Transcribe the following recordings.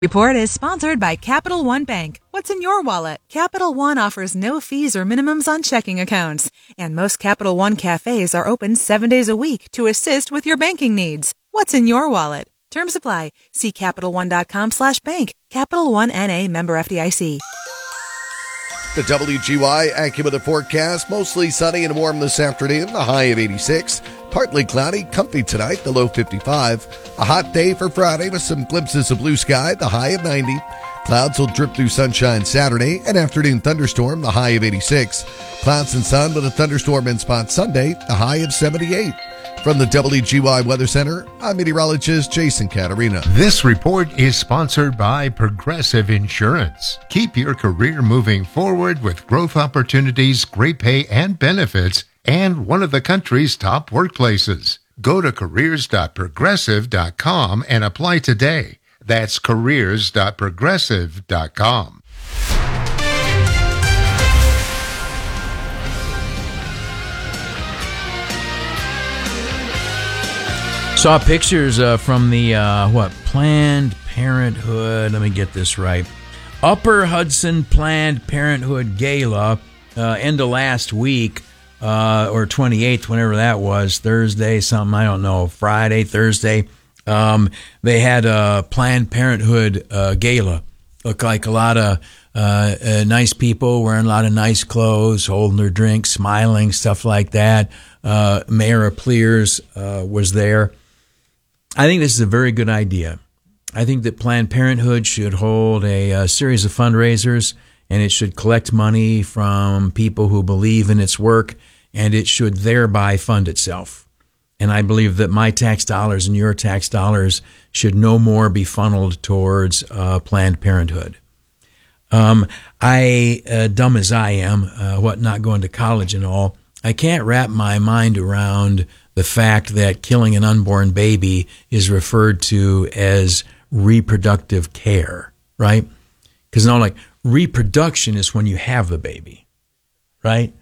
Report is sponsored by Capital One Bank. What's in your wallet? Capital One offers no fees or minimums on checking accounts. And most Capital One cafes are open 7 days a week to assist with your banking needs. What's in your wallet? Terms apply. See CapitalOne.com/bank. Capital One N.A. member FDIC. The WGY AccuWeather forecast, mostly sunny and warm this afternoon, the high of 86. Partly cloudy, comfy tonight, the low 55. A hot day for Friday with some glimpses of blue sky, the high of 90. Clouds will drip through sunshine Saturday, an afternoon thunderstorm, the high of 86. Clouds and sun with a thunderstorm in spot Sunday, the high of 78. From the WGY Weather Center, I'm meteorologist Jason Caterina. This report is sponsored by Progressive Insurance. Keep your career moving forward with growth opportunities, great pay and benefits, and one of the country's top workplaces. Go to careers.progressive.com and apply today. That's careers.progressive.com. Saw pictures from the, Planned Parenthood, let me get this right, Upper Hudson Planned Parenthood Gala, end of last week, or 28th, whenever that was, Thursday, something, I don't know, Friday, Thursday. They had a Planned Parenthood Gala. Looked like a lot of nice people wearing a lot of nice clothes, holding their drinks, smiling, stuff like that. Mayor Pliers was there. I think this is a very good idea. I think that Planned Parenthood should hold a series of fundraisers, and it should collect money from people who believe in its work, and it should thereby fund itself. And I believe that my tax dollars and your tax dollars should no more be funneled towards Planned Parenthood. Dumb as I am, not going to college and all, I can't wrap my mind around the fact that killing an unborn baby is referred to as reproductive care, right? Because reproduction is when you have the baby, right?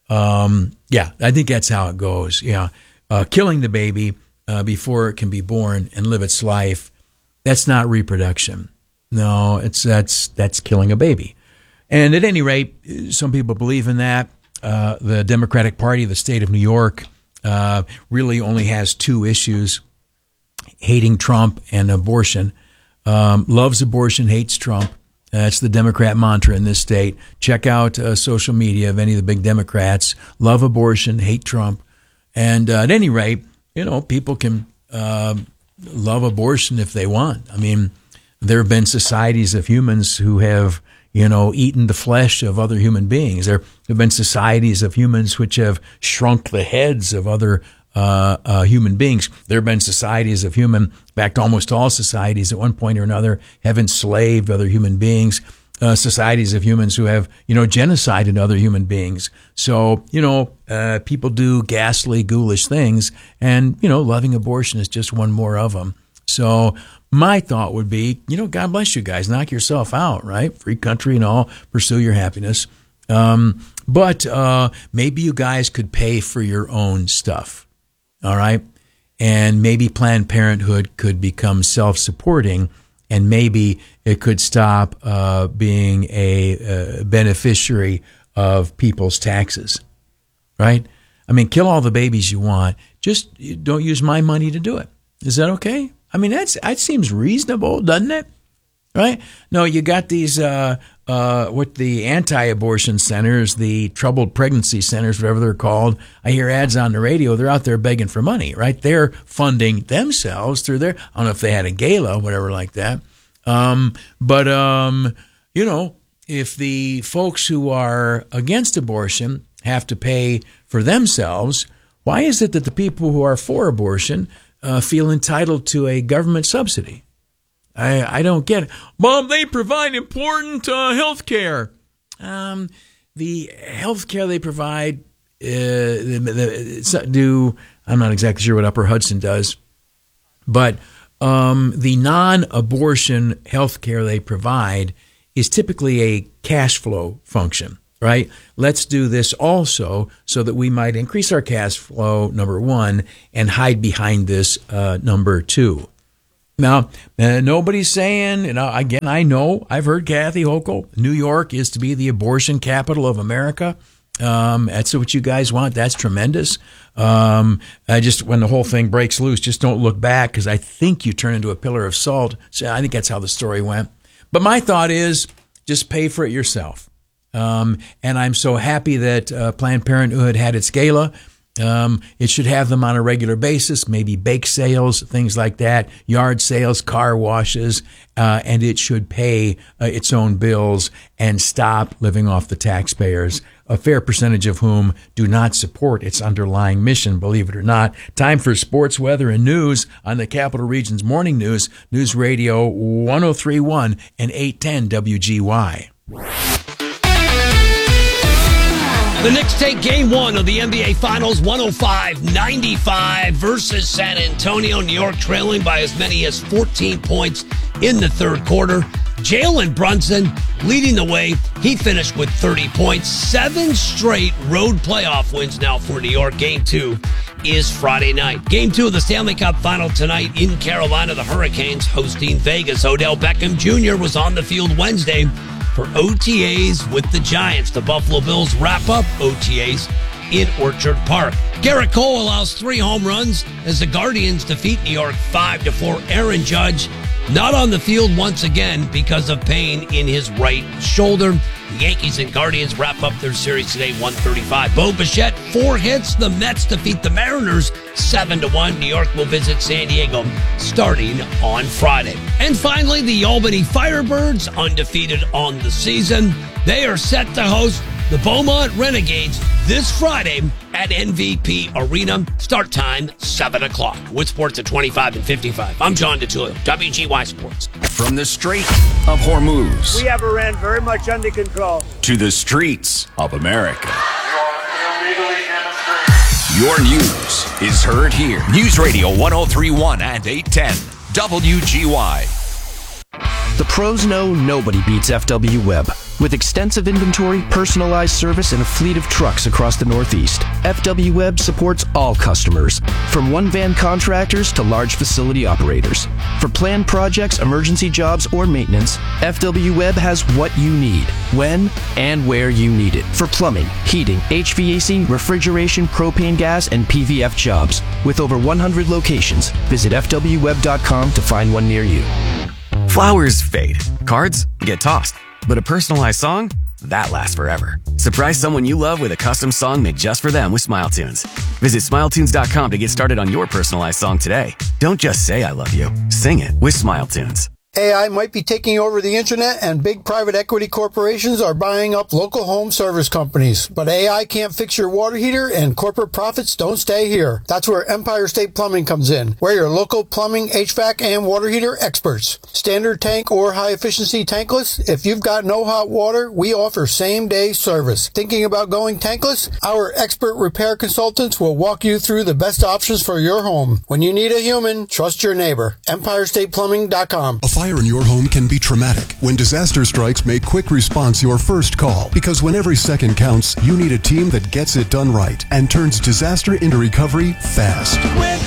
I think that's how it goes. Yeah, killing the baby before it can be born and live its life, that's not reproduction. No, that's killing a baby. And at any rate, some people believe in that. The Democratic Party of the state of New York really only has two issues: hating Trump and abortion. Loves abortion, hates Trump. That's the Democrat mantra in this state. Check out social media of any of the big Democrats. Love abortion, hate Trump. And at any rate, people can love abortion if they want. I mean, there have been societies of humans who have eaten the flesh of other human beings. There have been societies of humans which have shrunk the heads of other human beings. There have been societies of in fact, almost all societies at one point or another have enslaved other human beings. Societies of humans who have, genocided other human beings. So, people do ghastly, ghoulish things, and, loving abortion is just one more of them. So my thought would be, God bless you guys, knock yourself out, right? Free country and all, pursue your happiness. But maybe you guys could pay for your own stuff, all right? And maybe Planned Parenthood could become self-supporting, and maybe it could stop being a beneficiary of people's taxes, right? I mean, kill all the babies you want. Just don't use my money to do it. Is that okay? I mean, that seems reasonable, doesn't it? Right? No, you got these, the anti-abortion centers, the troubled pregnancy centers, whatever they're called. I hear ads on the radio. They're out there begging for money, right? They're funding themselves through their, I don't know if they had a gala, whatever like that. If the folks who are against abortion have to pay for themselves, why is it that the people who are for abortion feel entitled to a government subsidy? I don't get it. Mom, they provide important health care. The health care they provide I'm not exactly sure what Upper Hudson does, but the non-abortion health care they provide is typically a cash flow function, right? Let's do this also so that we might increase our cash flow, number one, and hide behind this, number two. Now, nobody's saying, again, I've heard Kathy Hochul, New York is to be the abortion capital of America. That's what you guys want. That's tremendous. When the whole thing breaks loose, just don't look back, because I think you turn into a pillar of salt. So I think that's how the story went. But my thought is just pay for it yourself. And I'm so happy that Planned Parenthood had its gala. It should have them on a regular basis, maybe bake sales, things like that, yard sales, car washes, and it should pay its own bills and stop living off the taxpayers, a fair percentage of whom do not support its underlying mission, believe it or not. Time for sports, weather, and news on the Capital Region's Morning News, News Radio 103.1 and 810 WGY. The Knicks take game one of the NBA Finals, 105-95 versus San Antonio. New York trailing by as many as 14 points in the third quarter. Jalen Brunson leading the way. He finished with 30 points. 7 straight road playoff wins now for New York. Game 2 is Friday night. Game 2 of the Stanley Cup Final tonight in Carolina. The Hurricanes hosting Vegas. Odell Beckham Jr. was on the field Wednesday for OTAs with the Giants. The Buffalo Bills wrap up OTAs in Orchard Park. Garrett Cole allows 3 home runs as the Guardians defeat New York 5-4. Aaron Judge not on the field once again because of pain in his right shoulder. The Yankees and Guardians wrap up their series today, 135. Bo Bichette, 4 hits. The Mets defeat the Mariners 7-1. New York will visit San Diego starting on Friday. And finally, the Albany Firebirds, undefeated on the season. They are set to host the Beaumont Renegades this Friday at MVP Arena. Start time, 7 o'clock. With sports at 25 and 55. I'm John DeTulio, WGY Sports. From the Strait of Hormuz. We have Iran very much under control. To the streets of America. Your news is heard here. News Radio 103.1 and 810 WGY. The pros know nobody beats FW Web. With extensive inventory, personalized service, and a fleet of trucks across the Northeast, FW Web supports all customers, from one-van contractors to large facility operators. For planned projects, emergency jobs, or maintenance, FW Web has what you need, when and where you need it. For plumbing, heating, HVAC, refrigeration, propane gas, and PVF jobs. With over 100 locations, visit FWWeb.com to find one near you. Flowers fade. Cards get tossed. But a personalized song? That lasts forever. Surprise someone you love with a custom song made just for them with SmileTunes. Visit SmileTunes.com to get started on your personalized song today. Don't just say I love you. Sing it with SmileTunes. AI might be taking over the internet, and big private equity corporations are buying up local home service companies. But AI can't fix your water heater, and corporate profits don't stay here. That's where Empire State Plumbing comes in. We're your local plumbing, HVAC, and water heater experts. Standard tank or high-efficiency tankless? If you've got no hot water, we offer same-day service. Thinking about going tankless? Our expert repair consultants will walk you through the best options for your home. When you need a human, trust your neighbor. EmpireStatePlumbing.com. Fire in your home can be traumatic. When disaster strikes, make quick response your first call. Because when every second counts, you need a team that gets it done right and turns disaster into recovery fast. Quick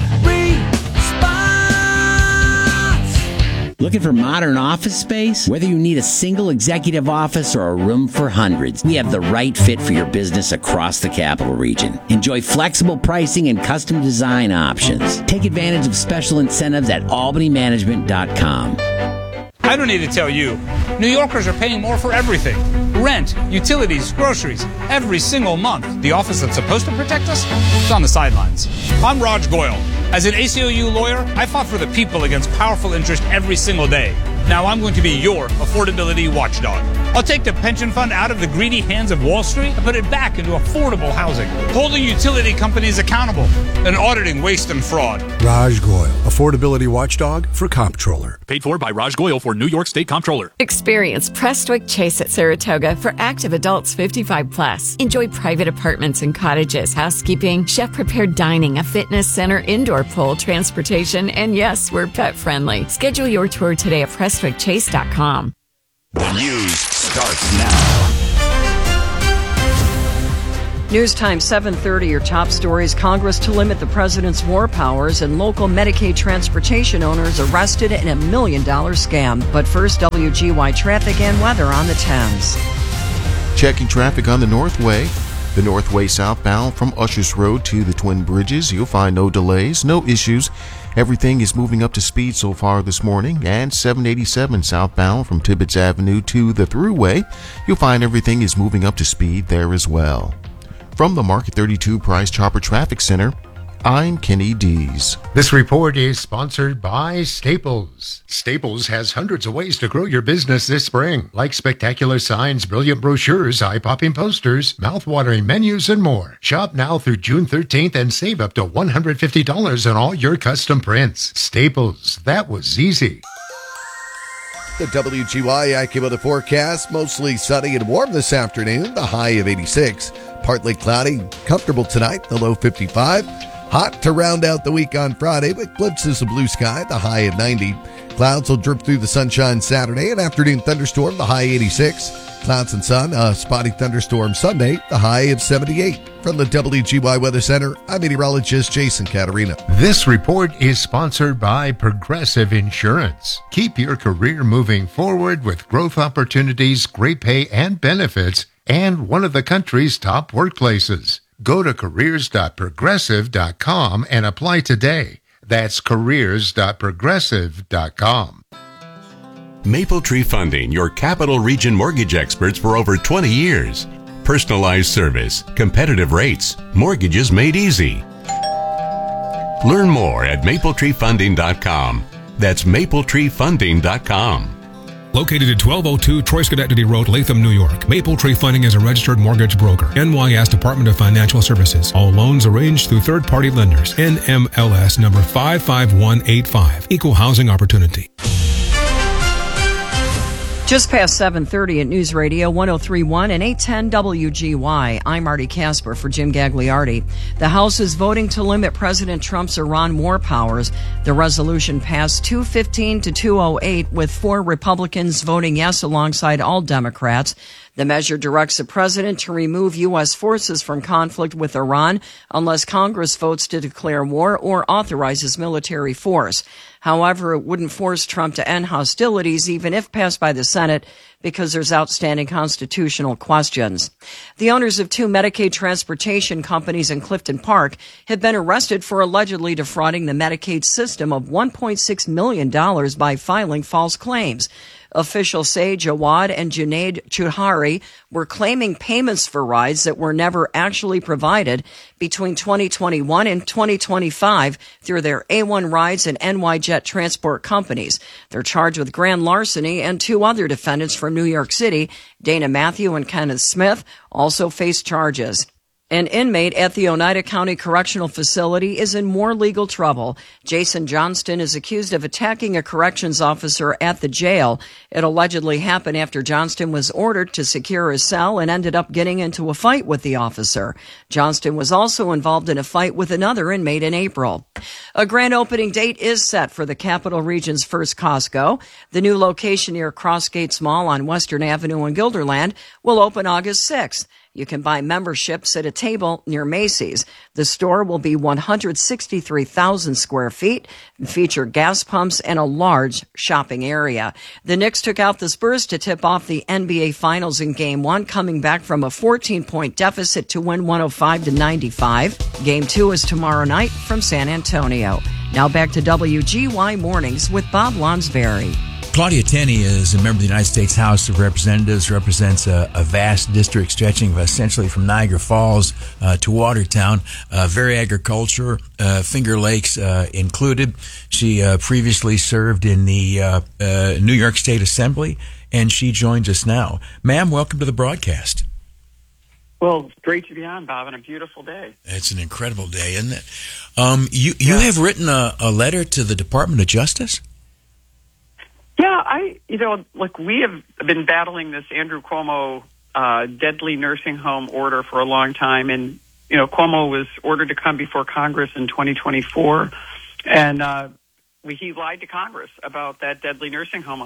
response. Looking for modern office space? Whether you need a single executive office or a room for hundreds, we have the right fit for your business across the Capital Region. Enjoy flexible pricing and custom design options. Take advantage of special incentives at albanymanagement.com. I don't need to tell you, New Yorkers are paying more for everything. Rent, utilities, groceries, every single month. The office that's supposed to protect us is on the sidelines. I'm Raj Goyal. As an ACLU lawyer, I fought for the people against powerful interest every single day. Now I'm going to be your affordability watchdog. I'll take the pension fund out of the greedy hands of Wall Street and put it back into affordable housing, holding utility companies accountable and auditing waste and fraud. Raj Goyal, affordability watchdog for Comptroller. Paid for by Raj Goyal for New York State Comptroller. Experience Prestwick Chase at Saratoga for active adults 55 plus. Enjoy private apartments and cottages, housekeeping, chef-prepared dining, a fitness center, indoor pool, transportation, and yes, we're pet friendly. Schedule your tour today at PrestwickChase.com. The news starts now. News time 7:30, your top stories. Congress to limit the president's war powers and local Medicaid transportation owners arrested in $1 million scam. But first, WGY traffic and weather on the Thames. Checking traffic on the Northway. The Northway southbound from Ushers Road to the Twin Bridges. You'll find no delays, no issues. Everything is moving up to speed so far this morning. And 787 southbound from Tibbetts Avenue to the Thruway. You'll find everything is moving up to speed there as well. From the Market 32 Price Chopper Traffic Center, I'm Kenny Dees. This report is sponsored by Staples. Staples has hundreds of ways to grow your business this spring, like spectacular signs, brilliant brochures, eye-popping posters, mouth-watering menus, and more. Shop now through June 13th and save up to $150 on all your custom prints. Staples, that was easy. The WGY AccuWeather forecast, mostly sunny and warm this afternoon, the high of 86. Partly cloudy, comfortable tonight, the low 55. Hot to round out the week on Friday, with glimpses of blue sky, the high of 90. Clouds will drip through the sunshine Saturday, an afternoon thunderstorm, the high 86. Clouds and sun, a spotty thunderstorm Sunday, the high of 78. From the WGY Weather Center, I'm meteorologist Jason Caterina. This report is sponsored by Progressive Insurance. Keep your career moving forward with growth opportunities, great pay and benefits, and one of the country's top workplaces. Go to careers.progressive.com and apply today. That's careers.progressive.com. Maple Tree Funding, your Capital Region mortgage experts for over 20 years. Personalized service, competitive rates, mortgages made easy. Learn more at mapletreefunding.com. That's mapletreefunding.com. Located at 1202 Troy Schenectady Road, Latham, New York. Maple Tree Funding is a registered mortgage broker. NYS Department of Financial Services. All loans arranged through third-party lenders. NMLS number 55185. Equal housing opportunity. Just past 7:30 at News Radio 103.1 and 810 WGY. I'm Marty Casper for Jim Gagliardi. The House is voting to limit President Trump's Iran war powers. The resolution passed 215 to 208, with 4 Republicans voting yes alongside all Democrats. The measure directs the president to remove U.S. forces from conflict with Iran unless Congress votes to declare war or authorizes military force. However, it wouldn't force Trump to end hostilities, even if passed by the Senate, because there's outstanding constitutional questions. The owners of 2 Medicaid transportation companies in Clifton Park have been arrested for allegedly defrauding the Medicaid system of $1.6 million by filing false claims. Officials say Jawad and Junaid Chudhari were claiming payments for rides that were never actually provided between 2021 and 2025 through their A1 Rides and NY Jet transport companies. They're charged with grand larceny, and 2 other defendants from New York City, Dana Matthew and Kenneth Smith, also face charges. An inmate at the Oneida County Correctional Facility is in more legal trouble. Jason Johnston is accused of attacking a corrections officer at the jail. It allegedly happened after Johnston was ordered to secure his cell and ended up getting into a fight with the officer. Johnston was also involved in a fight with another inmate in April. A grand opening date is set for the Capital Region's first Costco. The new location near Crossgates Mall on Western Avenue in Guilderland will open August 6th. You can buy memberships at a table near Macy's. The store will be 163,000 square feet and feature gas pumps and a large shopping area. The Knicks took out the Spurs to tip off the NBA Finals in Game 1, coming back from a 14-point deficit to win 105-95. Game 2 is tomorrow night from San Antonio. Now back to WGY Mornings with Bob Lonsberry. Claudia Tenney is a member of the United States House of Representatives, represents a vast district stretching essentially from Niagara Falls to Watertown, very agriculture, Finger Lakes included. She previously served in the New York State Assembly, and she joins us now. Ma'am, welcome to the broadcast. Well, it's great to be on, Bob, and a beautiful day. It's an incredible day, isn't it? You have written a letter to the Department of Justice? Yeah, we have been battling this Andrew Cuomo deadly nursing home order for a long time. And, Cuomo was ordered to come before Congress in 2024. And he lied to Congress about that deadly nursing home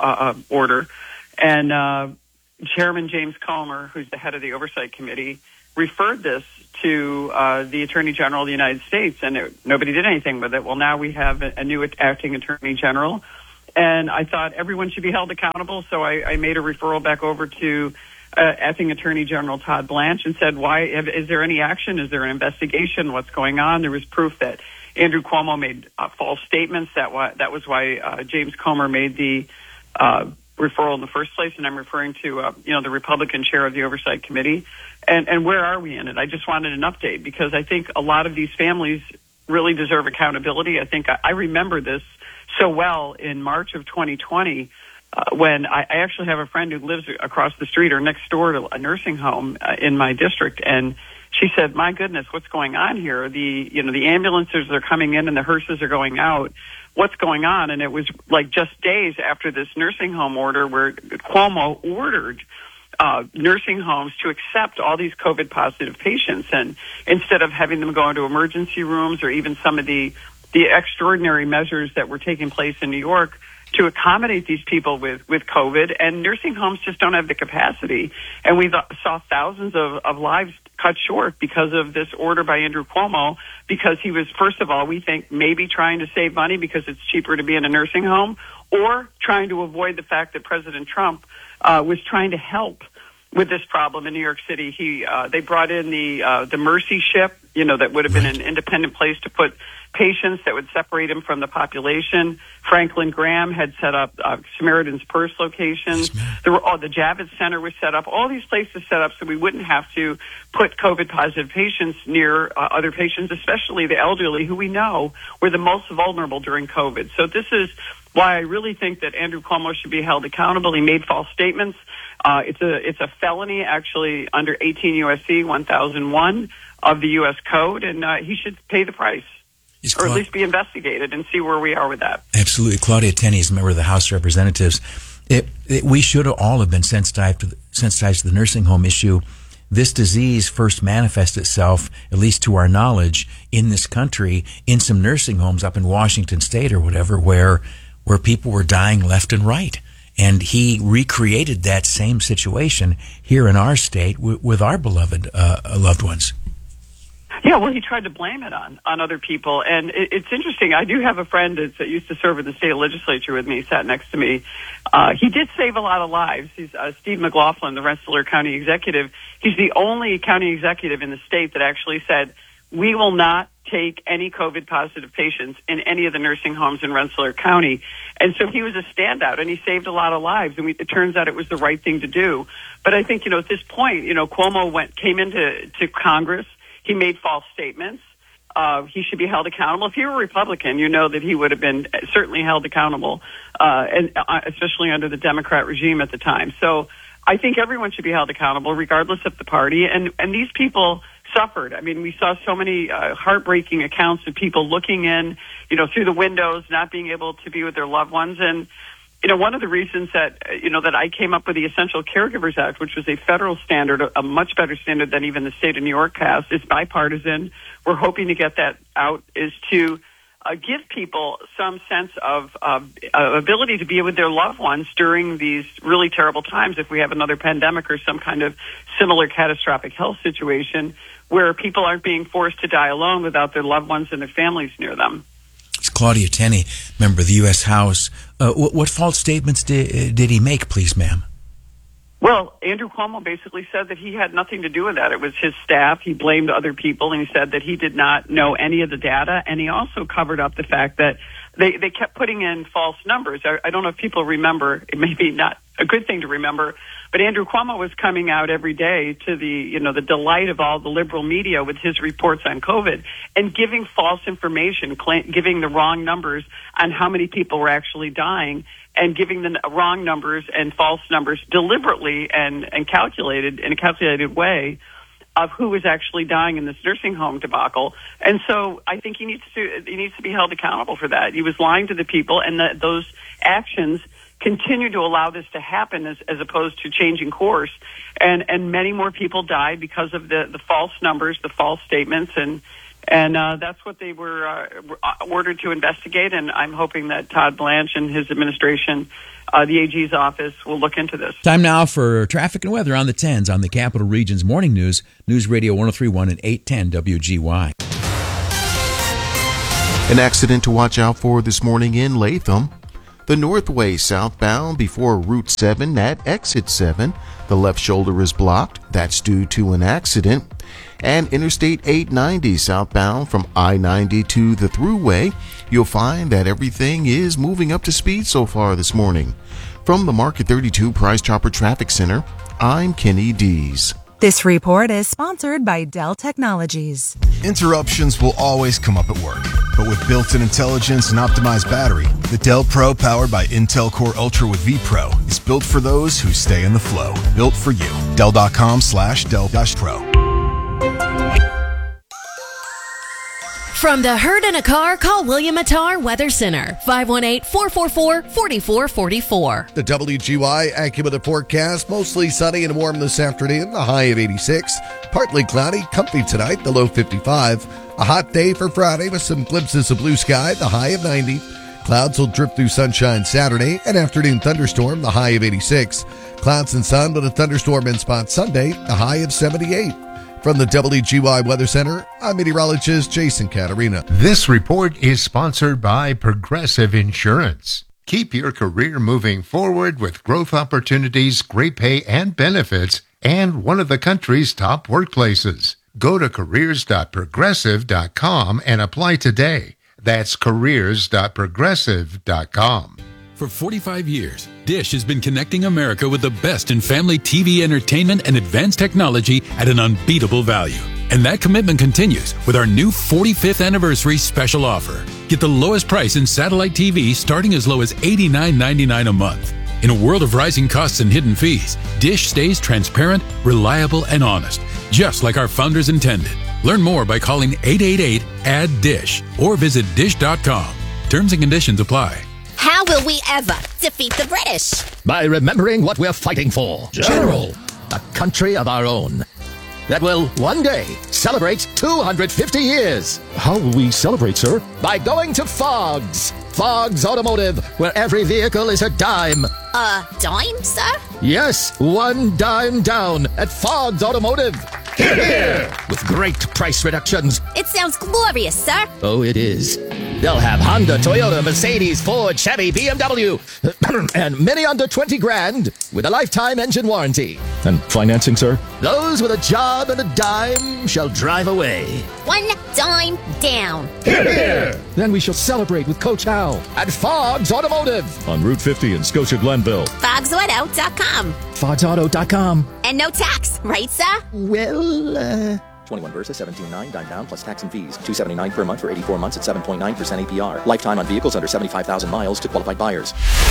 order. And Chairman James Comer, who's the head of the Oversight Committee, referred this to the Attorney General of the United States, and nobody did anything with it. Well, now we have a new acting Attorney General, and I thought everyone should be held accountable, so I made a referral back over to acting Attorney General Todd Blanche and said, is there any action? Is there an investigation? What's going on? There was proof that Andrew Cuomo made false statements. That was why James Comer made the referral in the first place, and I'm referring to the Republican chair of the Oversight Committee. And where are we in it? I just wanted an update because I think a lot of these families really deserve accountability. I think I remember this so well in March of 2020 when I actually have a friend who lives across the street or next door to a nursing home in my district, and she said, "My goodness, what's going on here? The ambulances are coming in and the hearses are going out. What's going on?" And it was like just days after this nursing home order where Cuomo ordered nursing homes to accept all these COVID positive patients, and instead of having them go into emergency rooms or even some of the extraordinary measures that were taking place in New York to accommodate these people with COVID, and nursing homes just don't have the capacity. And we saw thousands of lives cut short because of this order by Andrew Cuomo, because he was, first of all, we think maybe trying to save money because it's cheaper to be in a nursing home, or trying to avoid the fact that President Trump was trying to help with this problem in New York City. They brought in the Mercy ship, that would have been an independent place to put patients that would separate them from the population. Franklin Graham had set up Samaritan's Purse locations. The Javits Center was set up. All these places set up so we wouldn't have to put COVID-positive patients near other patients, especially the elderly, who we know were the most vulnerable during COVID. So this is why I really think that Andrew Cuomo should be held accountable. He made false statements. It's a felony, actually, under 18 U.S.C. 1001 of the U.S. Code, and he should pay the price. Or at least be investigated and see where we are with that. Absolutely. Claudia Tenney is a member of the House of Representatives. We should all have been sensitized to the nursing home issue. This disease first manifested itself, at least to our knowledge, in this country, in some nursing homes up in Washington State or whatever, where people were dying left and right. And he recreated that same situation here in our state with our beloved loved ones. Yeah, well, he tried to blame it on other people. And it's interesting. I do have a friend that used to serve in the state legislature with me, sat next to me. He did save a lot of lives. He's Steve McLaughlin, the Rensselaer County executive. He's the only county executive in the state that actually said, we will not take any COVID-positive patients in any of the nursing homes in Rensselaer County. And so he was a standout, and he saved a lot of lives. And it turns out it was the right thing to do. But I think, at this point, Cuomo came into Congress. He made false statements. He should be held accountable. If he were a Republican, that he would have been certainly held accountable, and especially under the Democrat regime at the time. So I think everyone should be held accountable, regardless of the party. And these people suffered. I mean, we saw so many heartbreaking accounts of people looking in, through the windows, not being able to be with their loved ones. And one of the reasons that, that I came up with the Essential Caregivers Act, which was a federal standard, a much better standard than even the state of New York passed, is bipartisan. We're hoping to get that out, is to give people some sense of ability to be with their loved ones during these really terrible times if we have another pandemic or some kind of similar catastrophic health situation where people aren't being forced to die alone without their loved ones and their families near them. It's Claudia Tenney, member of the U.S. House. What false statements did he make, please, ma'am? Well, Andrew Cuomo basically said that he had nothing to do with that. It was his staff. He blamed other people, and he said that he did not know any of the data. And he also covered up the fact that they kept putting in false numbers. I don't know if people remember. It may be not a good thing to remember, but Andrew Cuomo was coming out every day to the delight of all the liberal media with his reports on COVID and giving false information, giving the wrong numbers on how many people were actually dying, and giving the wrong numbers and false numbers deliberately and calculated in a calculated way of who was actually dying in this nursing home debacle. And so I think he needs to be held accountable for that. He was lying to the people, and those actions continue to allow this to happen as opposed to changing course. And many more people died because of the false numbers, the false statements, and And that's what they were ordered to investigate, and I'm hoping that Todd Blanche and his administration, the AG's office, will look into this. Time now for traffic and weather on the 10s on the Capital Region's Morning News, News Radio 103.1 and 810 WGY. An accident to watch out for this morning in Latham. The Northway southbound before Route 7 at Exit 7. The left shoulder is blocked. That's due to an accident. And Interstate 890 southbound from I-90 to the Thruway. You'll find that everything is moving up to speed so far this morning. From the Market 32 Price Chopper Traffic Center, I'm Kenny Dees. This report is sponsored by Dell Technologies. Interruptions will always come up at work, but with built-in intelligence and optimized battery, the Dell Pro powered by Intel Core Ultra with vPro is built for those who stay in the flow. Built for you. Dell.com/Dell-Pro. From the herd in a car, call William Attar Weather Center, 518-444-4444. The WGY AccuWeather forecast, mostly sunny and warm this afternoon, the high of 86. Partly cloudy, comfy tonight, the low 55. A hot day for Friday with some glimpses of blue sky, the high of 90. Clouds will drift through sunshine Saturday, an afternoon thunderstorm, the high of 86. Clouds and sun with a thunderstorm in spot Sunday, the high of 78. From the WGY Weather Center, I'm meteorologist Jason Caterina. This report is sponsored by Progressive Insurance. Keep your career moving forward with growth opportunities, great pay and benefits, and one of the country's top workplaces. Go to careers.progressive.com and apply today. That's careers.progressive.com. For 45 years, Dish has been connecting America with the best in family TV entertainment and advanced technology at an unbeatable value. And that commitment continues with our new 45th anniversary special offer. Get the lowest price in satellite TV starting as low as $89.99 a month. In a world of rising costs and hidden fees, Dish stays transparent, reliable, and honest, just like our founders intended. Learn more by calling 888-ADD-DISH or visit dish.com. Terms and conditions apply. How will we ever defeat the British? By remembering what we're fighting for. General. A country of our own that will one day celebrate 250 years. How will we celebrate, sir? By going to Fogg's. Fogg's Automotive, where every vehicle is a dime. A dime, sir? Yes, one dime down at Fogg's Automotive. Hear, hear. With great price reductions. It sounds glorious, sir. Oh, it is. They'll have Honda, Toyota, Mercedes, Ford, Chevy, BMW, and many under 20 grand with a lifetime engine warranty. And financing, sir? Those with a job and a dime shall drive away. One dime down. Hear, hear. Then we shall celebrate with Coach Hal at Fogg's Automotive. On Route 50 in Scotia Glenville. FogsAuto.com. FogsAuto.com. And no tax, right, sir? Well, 21 versus 17.9, dime down plus tax and fees. $279 per month for 84 months at 7.9% APR. Lifetime on vehicles under 75,000 miles to qualified buyers.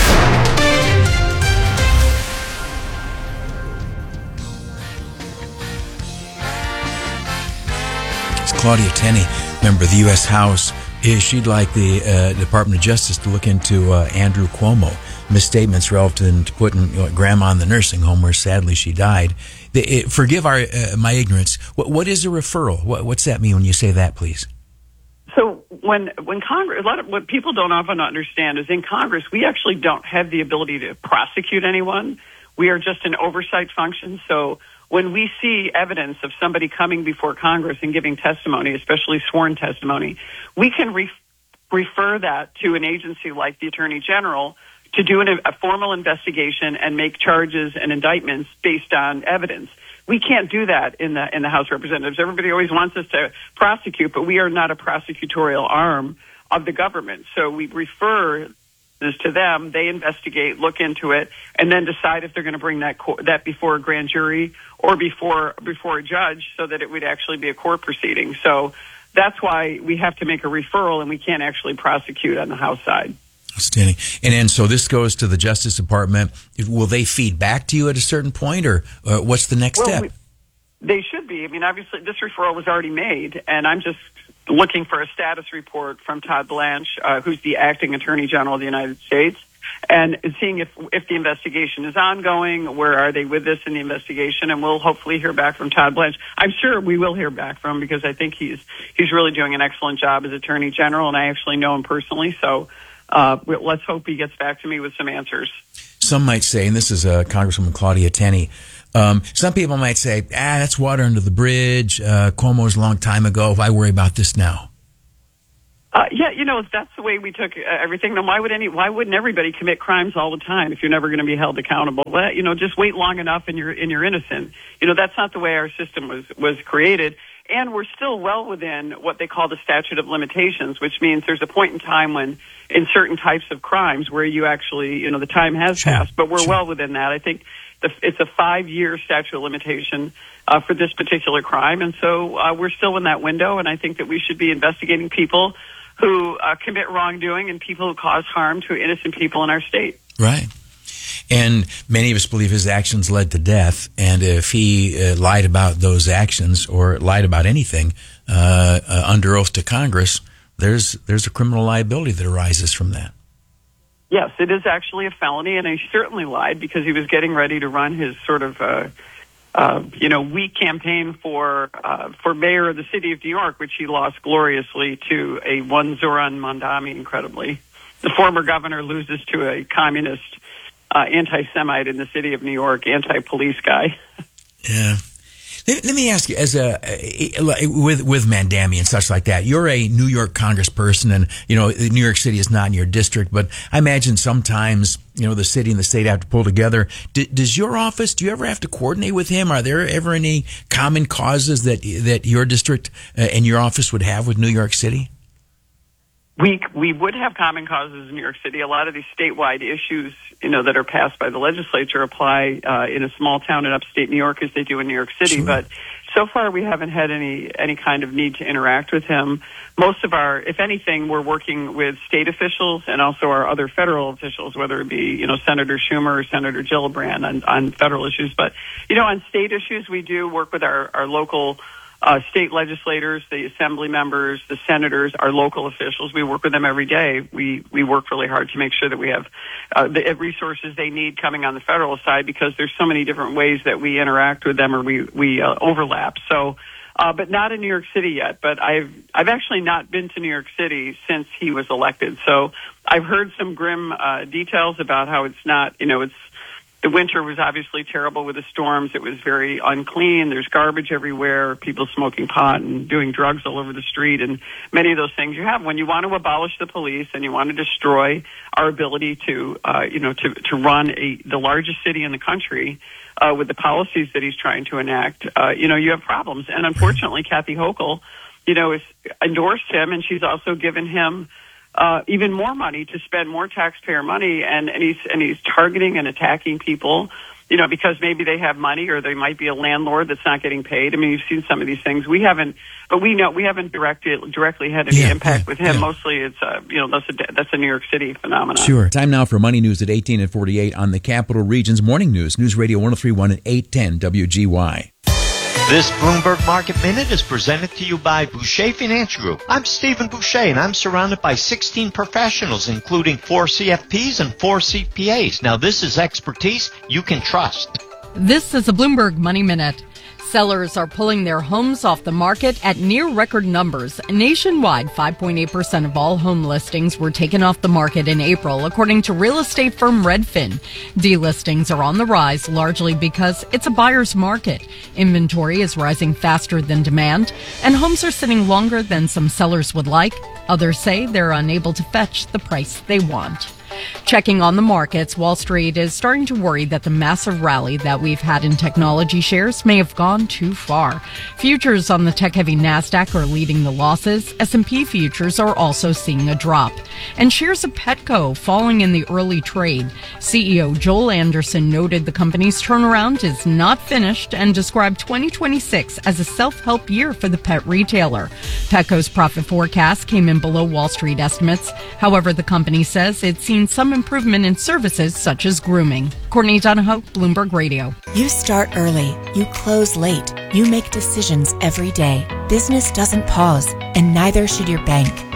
It's Claudia Tenney, member of the U.S. House. She'd like the Department of Justice to look into Andrew Cuomo misstatements relative to putting grandma in the nursing home where sadly she died. Forgive my ignorance. What is a referral? What's that mean when you say that, please? So when Congress, what people don't often understand is in Congress, we actually don't have the ability to prosecute anyone. We are just an oversight function. So when we see evidence of somebody coming before Congress and giving testimony, especially sworn testimony, we can refer that to an agency like the Attorney General to do a formal investigation and make charges and indictments based on evidence. We can't do that in the House of Representatives. Everybody always wants us to prosecute, but we are not a prosecutorial arm of the government. So we refer this to them. They investigate, look into it, and then decide if they're going to bring that before a grand jury or before a judge, so that it would actually be a court proceeding. So that's why we have to make a referral, and we can't actually prosecute on the House side. Outstanding. And so this goes to the Justice Department. Will they feed back to you at a certain point, or what's the next step? They should be. I mean, obviously, this referral was already made, and I'm just looking for a status report from Todd Blanche, who's the acting Attorney General of the United States, and seeing if the investigation is ongoing, where are they with this in the investigation, and we'll hopefully hear back from Todd Blanche. I'm sure we will hear back from him because I think he's really doing an excellent job as Attorney General, and I actually know him personally, so let's hope he gets back to me with some answers. Some might say, and this is Congresswoman Claudia Tenney, some people might say, that's water under the bridge. Cuomo's a long time ago. Why worry about this now? Yeah, if that's the way we took everything, then why wouldn't everybody commit crimes all the time if you're never going to be held accountable? Well, just wait long enough and you're innocent. That's not the way our system was created. And we're still well within what they call the statute of limitations, which means there's a point in time when, in certain types of crimes, where you actually, the time has passed. But we're well within that. I think it's a 5-year statute of limitation for this particular crime. And so we're still in that window. And I think that we should be investigating people who commit wrongdoing and people who cause harm to innocent people in our state. Right. And many of us believe his actions led to death. And if he lied about those actions or lied about anything under oath to Congress, there's a criminal liability that arises from that. Yes, it is actually a felony, and he certainly lied because he was getting ready to run his sort of weak campaign for mayor of the city of New York, which he lost gloriously to one Zoran Mondani, incredibly. The former governor loses to a communist anti-Semite in the city of New York, anti-police guy. Yeah. Let me ask you, with Mondani and such like that, you're a New York congressperson, and New York City is not in your district, but I imagine sometimes the city and the state have to pull together. Does your office? Do you ever have to coordinate with him? Are there ever any common causes that your district and your office would have with New York City? We would have common causes in New York City. A lot of these statewide issues, that are passed by the legislature apply in a small town in upstate New York as they do in New York City. Sure. But so far we haven't had any kind of need to interact with him. Most of if anything, we're working with state officials and also our other federal officials, whether it be, Senator Schumer or Senator Gillibrand on federal issues. But, on state issues, we do work with our local state legislators, the assembly members, the senators, our local officials. We work with them every day. We work really hard to make sure that we have the resources they need coming on the federal side, because there's so many different ways that we interact with them or we overlap. So, but not in New York City yet. But I've actually not been to New York City since he was elected. So I've heard some grim details about how it's not, the winter was obviously terrible with the storms. It was very unclean. There's garbage everywhere, people smoking pot and doing drugs all over the street, and many of those things you have when you want to abolish the police and you want to destroy our ability to run the largest city in the country with the policies that he's trying to enact. You have problems. And unfortunately, Kathy Hochul, has endorsed him, and she's also given him even more money to spend more taxpayer money, and he's targeting and attacking people, because maybe they have money or they might be a landlord that's not getting paid. I mean, you've seen some of these things. We haven't directly had any impact with him. Yeah. Mostly it's that's a New York City phenomenon. Sure. Time now for Money News at 18 and 48 on the Capital Region's Morning News, News Radio 103.1 and 810 WGY. This Bloomberg Market Minute is presented to you by Boucher Finance Group. I'm Stephen Boucher, and I'm surrounded by 16 professionals, including 4 CFPs and 4 CPAs. Now, this is expertise you can trust. This is a Bloomberg Money Minute. Sellers are pulling their homes off the market at near record numbers. Nationwide, 5.8% of all home listings were taken off the market in April, according to real estate firm Redfin. Delistings are on the rise, largely because it's a buyer's market. Inventory is rising faster than demand, and homes are sitting longer than some sellers would like. Others say they're unable to fetch the price they want. Checking on the markets, Wall Street is starting to worry that the massive rally that we've had in technology shares may have gone too far. Futures on the tech-heavy NASDAQ are leading the losses. S&P futures are also seeing a drop. And shares of Petco falling in the early trade. CEO Joel Anderson noted the company's turnaround is not finished and described 2026 as a self-help year for the pet retailer. Petco's profit forecast came in below Wall Street estimates. However, the company says it's seen some improvement in services such as grooming. Courtney Donahoe, Bloomberg Radio. You start early. You close late. You make decisions every day. Business doesn't pause, and neither should your bank.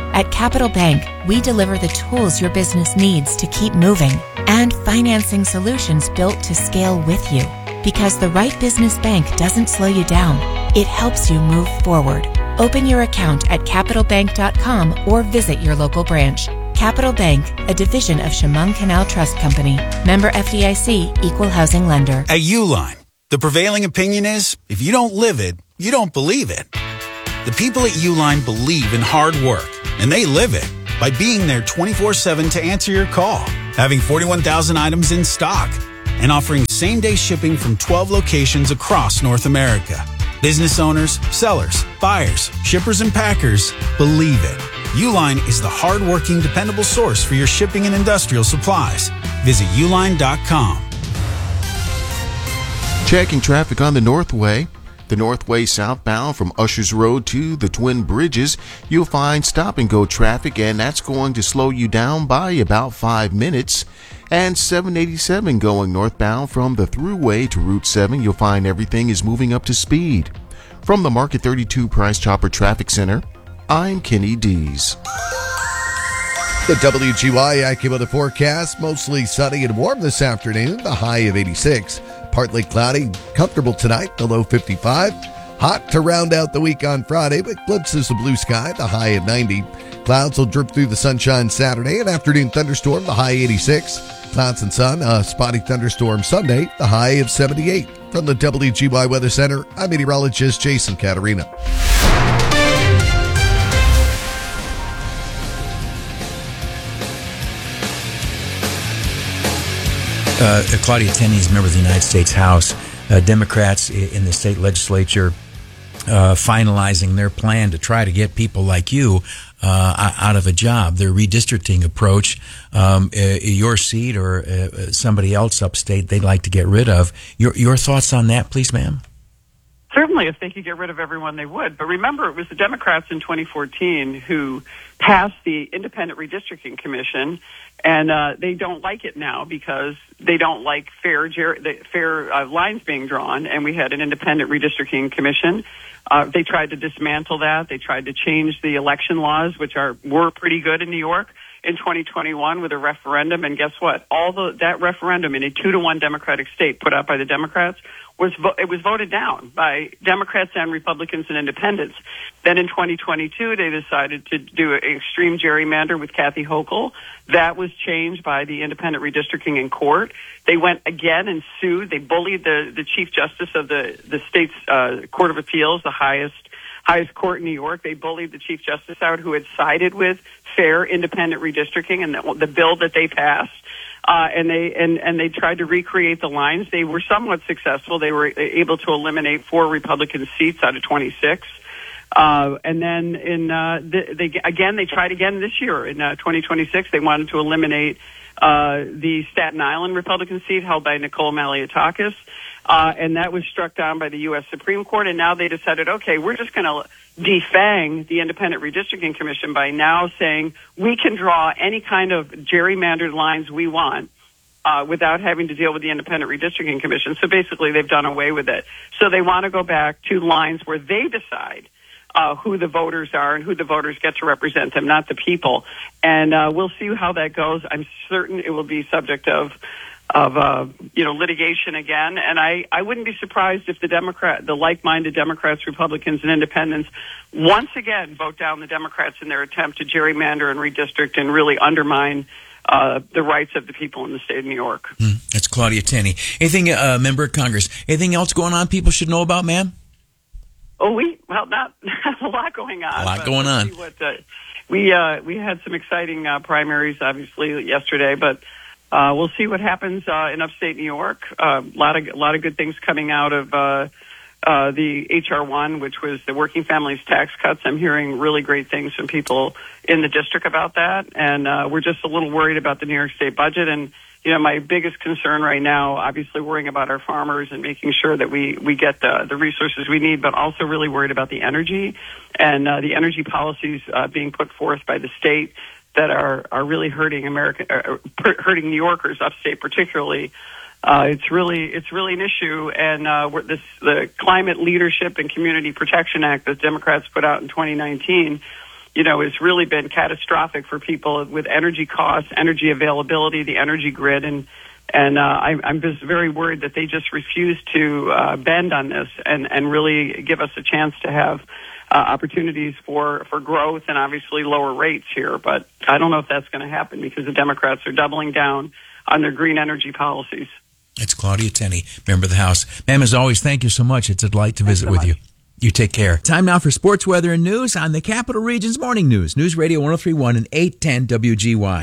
At Capital Bank, we deliver the tools your business needs to keep moving and financing solutions built to scale with you. Because the right business bank doesn't slow you down, it helps you move forward. Open your account at capitalbank.com or visit your local branch. Capital Bank, a division of Chemung Canal Trust Company. Member FDIC, Equal Housing Lender. At Uline, the prevailing opinion is, if you don't live it, you don't believe it. The people at Uline believe in hard work, and they live it by being there 24/7 to answer your call, having 41,000 items in stock, and offering same-day shipping from 12 locations across North America. Business owners, sellers, buyers, shippers, and packers believe it. Uline is the hard-working, dependable source for your shipping and industrial supplies. Visit uline.com. Checking traffic on the Northway. The Northway southbound from Ushers Road to the Twin Bridges, you'll find stop-and-go traffic, and that's going to slow you down by about 5 minutes. And 787 going northbound from the Thruway to Route 7, you'll find everything is moving up to speed. From the Market 32 Price Chopper Traffic Center, I'm Kenny Dees. The WGY AccuWeather forecast, mostly sunny and warm this afternoon, the high of 86. Partly cloudy, comfortable tonight, the low 55. Hot to round out the week on Friday, but glimpses of blue sky, the high at 90. Clouds will drip through the sunshine Saturday, an afternoon thunderstorm, the high 86. Clouds and sun, a spotty thunderstorm Sunday, the high of 78. From the WGY Weather Center, I'm meteorologist Jason Caterina. Claudia Tenney is a member of the United States House. Democrats in the state legislature finalizing their plan to try to get people like you out of a job. Their redistricting approach, your seat or somebody else upstate they'd like to get rid of. Your thoughts on that, please, ma'am? Certainly, if they could get rid of everyone, they would. But remember, it was the Democrats in 2014 who passed the Independent Redistricting Commission, and they don't like it now because they don't like fair lines being drawn, and we had an Independent Redistricting Commission. They tried to dismantle that. They tried to change the election laws, which were pretty good in New York in 2021 with a referendum, and guess what? That referendum in a 2-to-1 Democratic state put out by the Democrats was voted down by Democrats and Republicans and Independents. Then in 2022, they decided to do an extreme gerrymander with Kathy Hochul. That was changed by the Independent Redistricting in court. They went again and sued. They bullied the Chief Justice of the state's Court of Appeals, the highest court in New York. They bullied the Chief Justice out, who had sided with fair independent redistricting and the bill that they passed. And they tried to recreate the lines. They were somewhat successful. They were able to eliminate 4 Republican seats out of 26. And then they tried again this year in 2026. They wanted to eliminate the Staten Island Republican seat held by Nicole Malliotakis. And that was struck down by the U.S. Supreme Court. And now they decided, okay, we're just going to defang the Independent Redistricting Commission by now saying we can draw any kind of gerrymandered lines we want without having to deal with the Independent Redistricting Commission. So basically, they've done away with it. So they want to go back to lines where they decide who the voters are and who the voters get to represent them, not the people. And we'll see how that goes. I'm certain it will be subject of litigation again. And I wouldn't be surprised if the like-minded Democrats, Republicans, and Independents once again vote down the Democrats in their attempt to gerrymander and redistrict and really undermine the rights of the people in the state of New York. That's Claudia Tenney. Anything, member of Congress, anything else going on people should know about, ma'am? Not a lot going on. A lot going on. We had some exciting primaries, obviously, yesterday, but we'll see what happens in upstate New York. A lot of good things coming out of the HR1, which was the working families tax cuts. I'm hearing really great things from people in the district about that, and we're just a little worried about the New York State budget. And my biggest concern right now, obviously worrying about our farmers and making sure that we get the resources we need, but also really worried about the energy and the energy policies being put forth by the state that are really hurting hurting New Yorkers, upstate particularly. It's really an issue, and the Climate Leadership and Community Protection Act that Democrats put out in 2019 has really been catastrophic for people with energy costs, energy availability, the energy grid, and I'm just very worried that they just refuse to bend on this and really give us a chance to have opportunities for growth and obviously lower rates here. But I don't know if that's going to happen because the Democrats are doubling down on their green energy policies. It's Claudia Tenney, member of the House. Ma'am, as always, thank you so much. It's a delight to visit with you. You take care. Time now for sports, weather, and news on the Capital Region's Morning News. News Radio 103.1 and 810 WGY.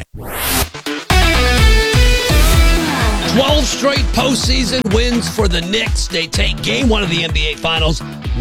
12 straight postseason wins for the Knicks. They take game one of the NBA Finals,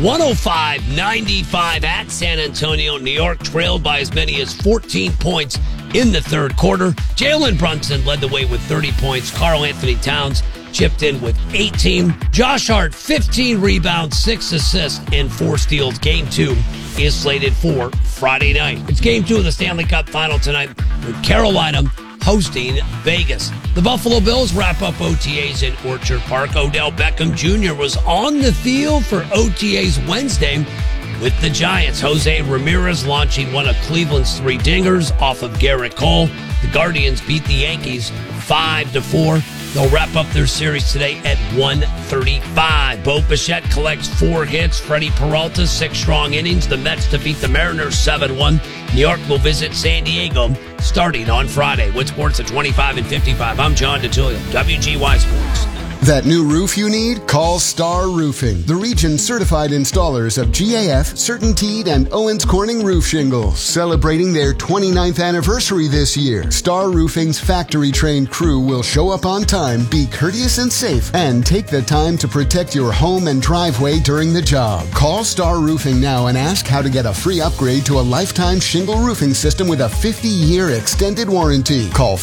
105-95 at San Antonio. New York trailed by as many as 14 points in the third quarter. Jalen Brunson led the way with 30 points. Karl Anthony Towns chipped in with 18. Josh Hart, 15 rebounds, 6 assists, and 4 steals. Game 2 is slated for Friday night. It's Game 2 of the Stanley Cup Final tonight with Carolina hosting Vegas. The Buffalo Bills wrap up OTAs in Orchard Park. Odell Beckham Jr. was on the field for OTAs Wednesday with the Giants. Jose Ramirez launching one of Cleveland's 3 dingers off of Garrett Cole. The Guardians beat the Yankees 5-4. They'll wrap up their series today at 1:35. Bo Bichette collects 4 hits. Freddie Peralta, 6 strong innings. The Mets defeat the Mariners 7-1. New York will visit San Diego starting on Friday. With sports at 25 and 55. I'm John DeTullio, WGY Sports. That new roof you need? Call Star Roofing, the region certified installers of GAF, CertainTeed, and Owens Corning roof shingles, celebrating their 29th anniversary this year. Star Roofing's factory-trained crew will show up on time, be courteous and safe, and take the time to protect your home and driveway during the job. Call Star Roofing now and ask how to get a free upgrade to a lifetime shingle roofing system with a 50-year extended warranty. Call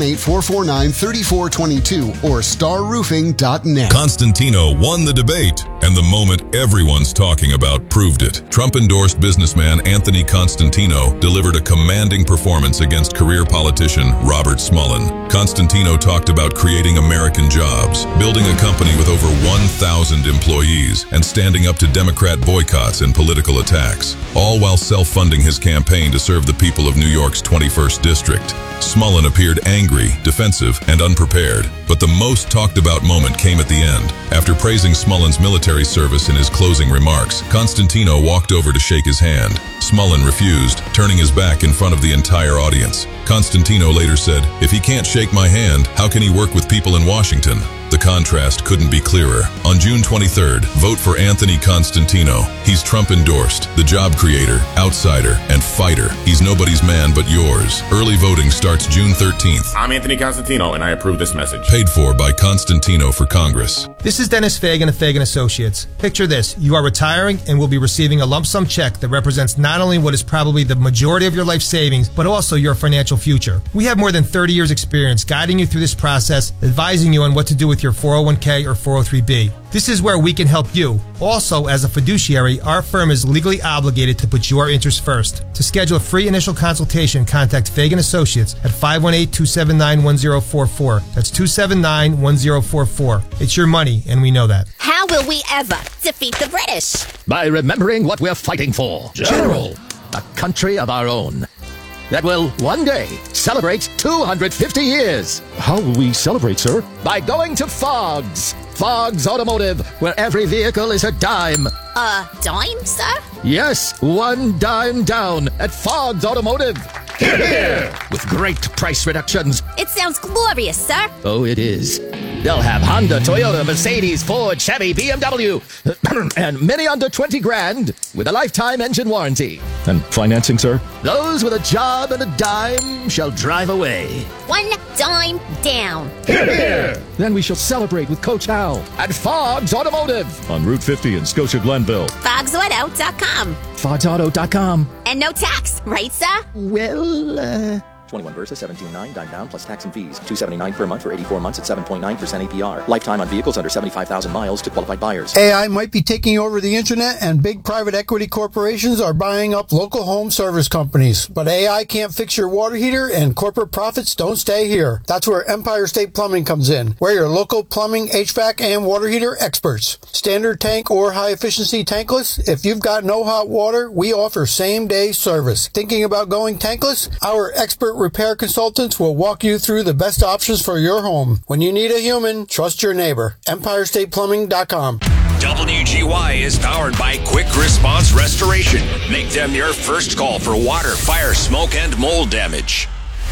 518-449-3422 or starroofing.net. Constantino won the debate, and the moment everyone's talking about proved it. Trump-endorsed businessman Anthony Constantino delivered a commanding performance against career politician Robert Smullen. Constantino talked about creating American jobs, building a company with over 1,000 employees, and standing up to Democrat boycotts and political attacks, all while self-funding his campaign to serve the people of New York's 21st District. Smullen appeared angry, defensive, and unprepared, but the most talked about moment came at the end. After praising Smullen's military service in his closing remarks, Constantino walked over to shake his hand. Smullen refused, turning his back in front of the entire audience. Constantino later said, "If he can't shake my hand, how can he work with people in Washington?" The contrast couldn't be clearer. On June 23rd, vote for Anthony Constantino. He's Trump-endorsed, the job creator, outsider, and fighter. He's nobody's man but yours. Early voting starts June 13th. I'm Anthony Constantino, and I approve this message. Paid for by Constantino for Congress. This is Dennis Fagan of Fagan Associates. Picture this. You are retiring and will be receiving a lump sum check that represents not only what is probably the majority of your life savings, but also your financial future. We have more than 30 years experience guiding you through this process, advising you on what to do with your 401k or 403b. This is where we can help you. Also, as a fiduciary, our firm is legally obligated to put your interests first. To schedule a free initial consultation, contact Fagan Associates at 518-279-1044. That's 279-1044. It's your money, and we know that. How will we ever defeat the British? By remembering what we're fighting for. General. A country of our own that will one day celebrate 250 years. How will we celebrate, sir? By going to Fogg's. Fogg's Automotive, where every vehicle is a dime. A dime, sir? Yes, 1 dime down at Fogg's Automotive. Hear, hear. With great price reductions. It sounds glorious, sir. Oh, it is. They'll have Honda, Toyota, Mercedes, Ford, Chevy, BMW, and many under 20 grand with a lifetime engine warranty. And financing, sir? Those with a job and a dime shall drive away. 1 dime down. Hear, hear. Then we shall celebrate with Coach Hal at Fogg's Automotive on Route 50 in Scotia Glenville. FoggsAuto.com. FoggsAuto.com. And no tax, right, sir? Well, 21 Versa, 17.9, dime down, plus tax and fees. $279 per month for 84 months at 7.9% APR. Lifetime on vehicles under 75,000 miles to qualified buyers. AI might be taking over the internet, and big private equity corporations are buying up local home service companies. But AI can't fix your water heater, and corporate profits don't stay here. That's where Empire State Plumbing comes in. We're your local plumbing, HVAC, and water heater experts. Standard tank or high-efficiency tankless? If you've got no hot water, we offer same-day service. Thinking about going tankless? Our expert repair consultants will walk you through the best options for your home. When you need a human, trust your neighbor. EmpireStatePlumbing.com. WGY is powered by Quick Response Restoration. Make them your first call for water, fire, smoke, and mold damage.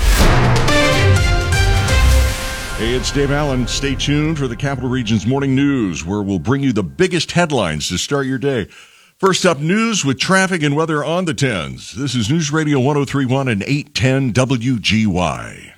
Hey, it's Dave Allen. Stay tuned for the Capital Region's Morning News, where we'll bring you the biggest headlines to start your day. First up, news with traffic and weather on the 10s. This is News Radio 103.1 and 810 WGY.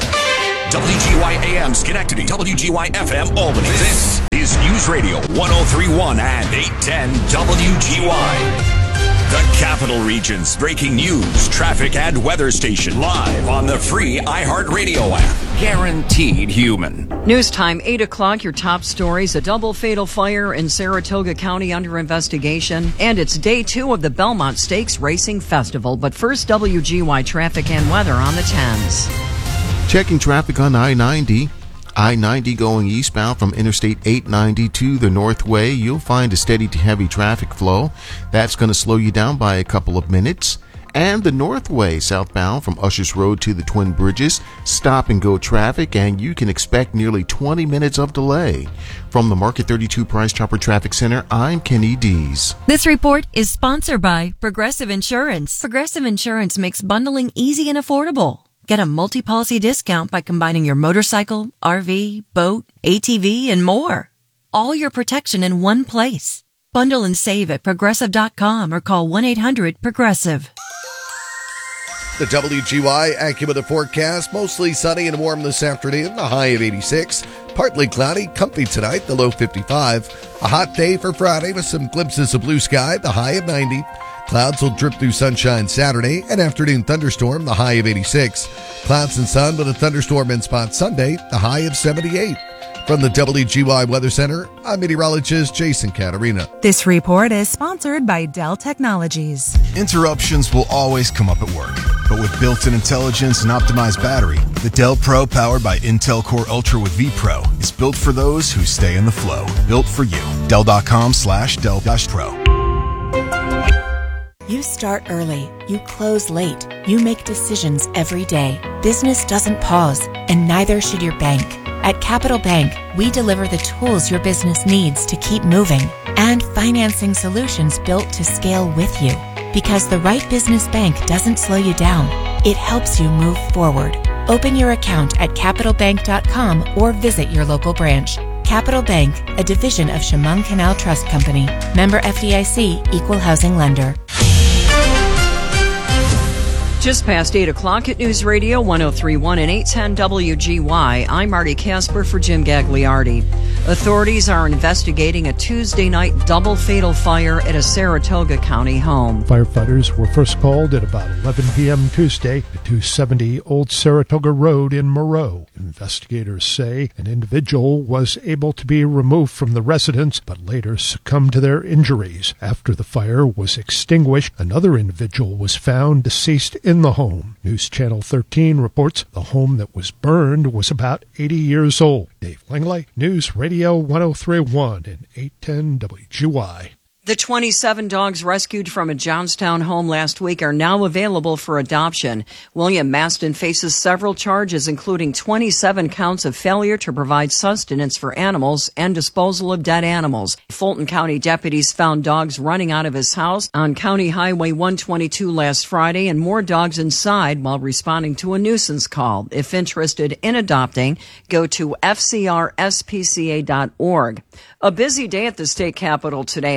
WGY AM Schenectady, WGY FM Albany. This is News Radio 103.1 and 810 WGY. The Capital Region's breaking news, traffic, and weather station live on the free iHeartRadio app. Guaranteed human. News time, 8 o'clock. Your top stories. A double fatal fire in Saratoga County under investigation. And it's day 2 of the Belmont Stakes Racing Festival. But first, WGY traffic and weather on the 10s. Checking traffic on I-90. I-90 going eastbound from Interstate 890 to the Northway. You'll find a steady to heavy traffic flow. That's going to slow you down by a couple of minutes. And the Northway southbound from Ushers Road to the Twin Bridges. Stop and go traffic, and you can expect nearly 20 minutes of delay. From the Market 32 Price Chopper Traffic Center, I'm Kenny Dees. This report is sponsored by Progressive Insurance. Progressive Insurance makes bundling easy and affordable. Get a multi-policy discount by combining your motorcycle, RV, boat, ATV, and more. All your protection in one place. Bundle and save at Progressive.com or call 1-800-PROGRESSIVE. The WGY AccuWeather forecast, mostly sunny and warm this afternoon, the high of 86. Partly cloudy, comfy tonight, the low 55. A hot day for Friday with some glimpses of blue sky, the high of 90. Clouds will drip through sunshine Saturday, an afternoon thunderstorm, the high of 86. Clouds and sun with a thunderstorm in spot Sunday, the high of 78. From the WGY Weather Center, I'm meteorologist Jason Caterina. This report is sponsored by Dell Technologies. Interruptions will always come up at work, but with built-in intelligence and optimized battery, the Dell Pro powered by Intel Core Ultra with vPro is built for those who stay in the flow. Built for you. Dell.com/Dell-Pro. You start early, you close late, you make decisions every day. Business doesn't pause, and neither should your bank. At Capital Bank, we deliver the tools your business needs to keep moving and financing solutions built to scale with you. Because the right business bank doesn't slow you down, it helps you move forward. Open your account at capitalbank.com or visit your local branch. Capital Bank, a division of Chemung Canal Trust Company. Member FDIC, Equal Housing Lender. Just past 8 o'clock at News Radio 103.1 and 810 WGY. I'm Marty Casper for Jim Gagliardi. Authorities are investigating a Tuesday night double fatal fire at a Saratoga County home. Firefighters were first called at about 11 p.m. Tuesday at 270 Old Saratoga Road in Moreau. Investigators say an individual was able to be removed from the residence but later succumbed to their injuries. After the fire was extinguished, another individual was found deceased in the home. News Channel 13 reports the home that was burned was about 80 years old. Dave Langley, News Radio 103.1 and 810 WGY. The 27 dogs rescued from a Johnstown home last week are now available for adoption. William Maston faces several charges, including 27 counts of failure to provide sustenance for animals and disposal of dead animals. Fulton County deputies found dogs running out of his house on County Highway 122 last Friday and more dogs inside while responding to a nuisance call. If interested in adopting, go to fcrspca.org. A busy day at the state capitol today. Lawmakers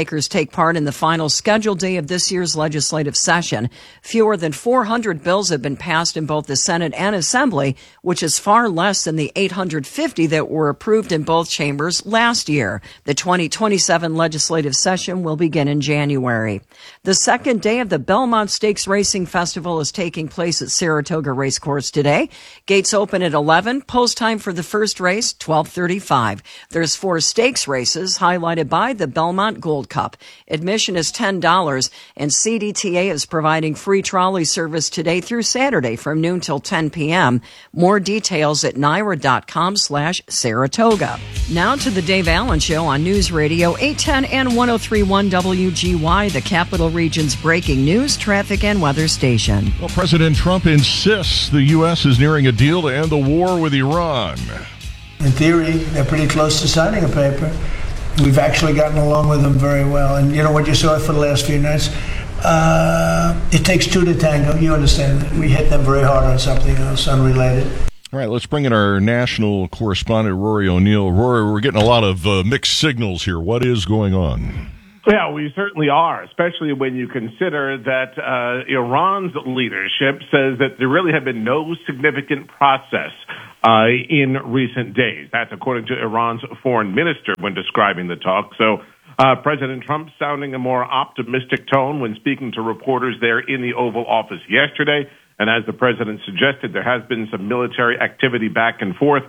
lawmakers take part in the final scheduled day of this year's legislative session. Fewer than 400 bills have been passed in both the Senate and Assembly, which is far less than the 850 that were approved in both chambers last year. The 2027 legislative session will begin in January. The second day of the Belmont Stakes Racing Festival is taking place at Saratoga Racecourse today. Gates open at 11. Post time for the first race, 12:35. There's 4 stakes races highlighted by the Belmont Gold Cup. Admission is $10, and CDTA is providing free trolley service today through Saturday from noon till 10 p.m. More details at NYRA.com/Saratoga. Now to the Dave Allen Show on News Radio 810 and 103.1 WGY, the Capital Region's breaking news, traffic, and weather station. Well, President Trump insists the U.S. is nearing a deal to end the war with Iran. In theory, they're pretty close to signing a paper. We've actually gotten along with them very well. And you know what you saw for the last few nights? It takes two to tango. You understand that. We hit them very hard on something else unrelated. All right, let's bring in our national correspondent, Rory O'Neill. Rory, we're getting a lot of mixed signals here. What is going on? Yeah, we certainly are, especially when you consider that Iran's leadership says that there really have been no significant process in recent days. That's according to Iran's foreign minister when describing the talk. So President Trump sounding a more optimistic tone when speaking to reporters there in the Oval Office yesterday. And as the president suggested, there has been some military activity back and forth.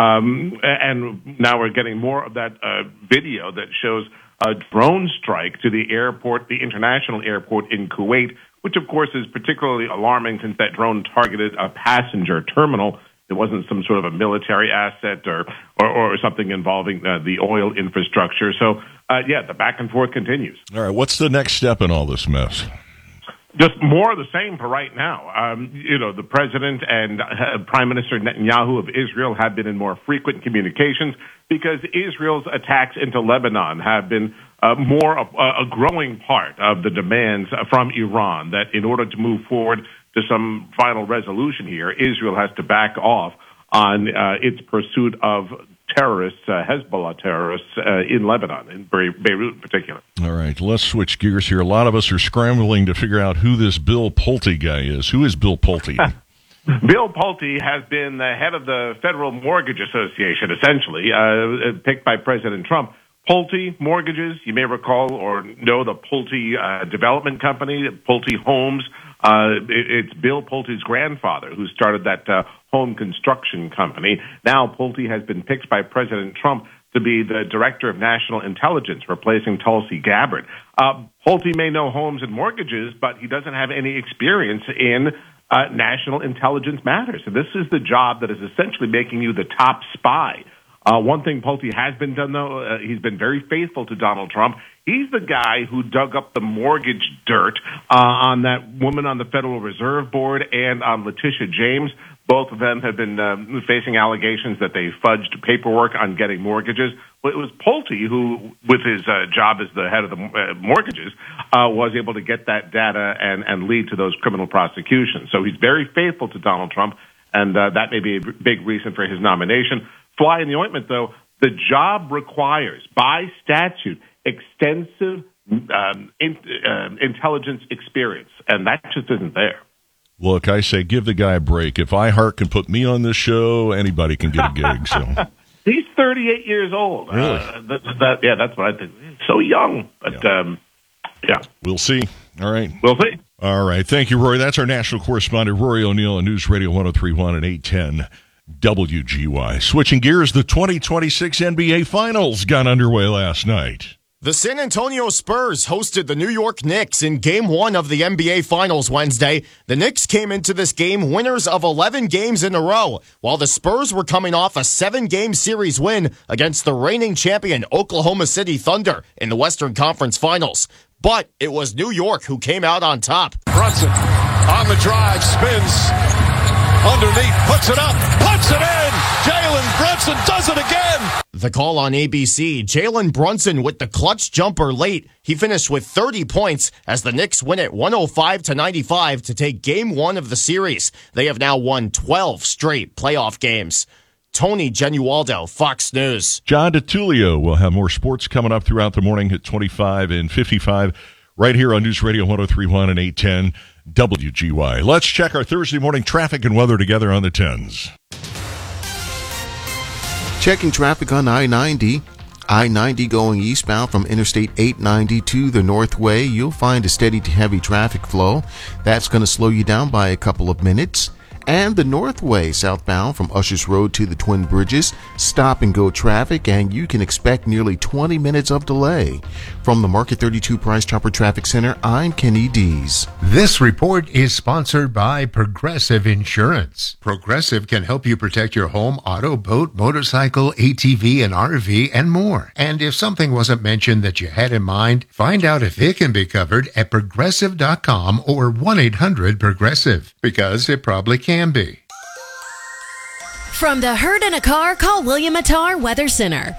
And now we're getting more of that video that shows a drone strike to the airport, the international airport in Kuwait, which of course is particularly alarming since that drone targeted a passenger terminal. It wasn't some sort of a military asset or something involving the oil infrastructure. So, the back and forth continues. All right, what's the next step in all this mess? Just more of the same for right now. The president and Prime Minister Netanyahu of Israel have been in more frequent communications because Israel's attacks into Lebanon have been more a growing part of the demands from Iran that in order to move forward to some final resolution here, Israel has to back off on its pursuit of terrorists, Hezbollah terrorists in Lebanon, in Beirut in particular. All right, let's switch gears here. A lot of us are scrambling to figure out who this Bill Pulte guy is. Who is Bill Pulte? Bill Pulte has been the head of the Federal Mortgage Association, essentially, picked by President Trump. Pulte Mortgages, you may recall or know the Pulte Development Company, Pulte Homes. It's Bill Pulte's grandfather who started that home construction company. Now Pulte has been picked by President Trump to be the director of national intelligence, replacing Tulsi Gabbard. Pulte may know homes and mortgages, but he doesn't have any experience in national intelligence matters. So this is the job that is essentially making you the top spy. One thing Pulte has been done, though, he's been very faithful to Donald Trump. He's the guy who dug up the mortgage dirt on that woman on the Federal Reserve Board and on Letitia James. Both of them have been facing allegations that they fudged paperwork on getting mortgages. Well, it was Pulte who, with his job as the head of the mortgages, was able to get that data and lead to those criminal prosecutions. So he's very faithful to Donald Trump, and that may be a big reason for his nomination. Fly in the ointment, though, the job requires, by statute, extensive intelligence experience, and that just isn't there. Look, I say give the guy a break. If iHeart can put me on this show, anybody can get a gig. So he's 38 years old. Really? That's what I think. So young, but we'll see. All right, we'll see. All right, thank you, Rory. That's our national correspondent, Rory O'Neill, on News Radio 103.1 and 810 WGY. Switching gears, the 2026 NBA Finals got underway last night. The San Antonio Spurs hosted the New York Knicks in Game 1 of the NBA Finals Wednesday. The Knicks came into this game winners of 11 games in a row, while the Spurs were coming off a 7-game series win against the reigning champion Oklahoma City Thunder in the Western Conference Finals. But it was New York who came out on top. Brunson on the drive, spins underneath, puts it up, puts it in! Jalen Brunson does it again! The call on ABC, Jalen Brunson with the clutch jumper late. He finished with 30 points as the Knicks win it 105-95 to take Game 1 of the series. They have now won 12 straight playoff games. Tony Genualdo, Fox News. John DiTullio will have more sports coming up throughout the morning at 25 and 55 right here on News Radio 103.1 and 810 WGY. Let's check our Thursday morning traffic and weather together on the 10s. Checking traffic on I-90. I-90 going eastbound from Interstate 890 to the Northway. You'll find a steady to heavy traffic flow. That's going to slow you down by a couple of minutes. And the Northway southbound from Ushers Road to the Twin Bridges, stop and go traffic, and you can expect nearly 20 minutes of delay. From the Market 32 Price Chopper Traffic Center, I'm Kenny Dees. This report is sponsored by Progressive Insurance. Progressive can help you protect your home, auto, boat, motorcycle, ATV, and RV, and more. And if something wasn't mentioned that you had in mind, find out if it can be covered at Progressive.com or 1-800-PROGRESSIVE, because it probably can be. From the herd in a car, call William Attar Weather Center,